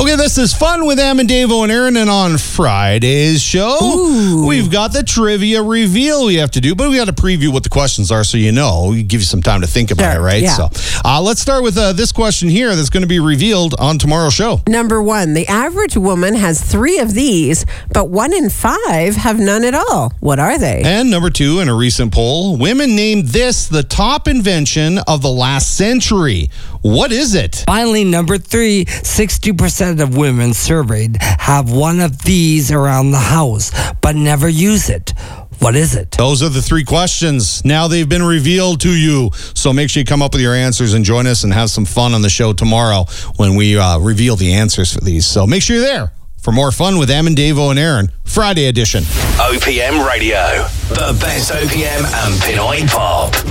Okay, this is Fun with Em and Davo and Aaron, and on Friday's show, we've got the trivia reveal we have to do, but we got to preview what the questions are so you know. We give you some time to think about it, right? Yeah. So let's start with this question here that's going to be revealed on tomorrow's show. Number 1, the average woman has 3 of these, but 1 in 5 have none at all. What are they? And number 2, in a recent poll, women named this the top invention of the last century. What is it? Finally, number 3, 60% of women surveyed have one of these around the house, but never use it. What is it? Those are the 3 questions. Now they've been revealed to you. So make sure you come up with your answers and join us and have some fun on the show tomorrow when we reveal the answers for these. So make sure you're there for more Fun with Em and Davo and Aaron, Friday edition. OPM Radio, the best OPM and Pinoy pop.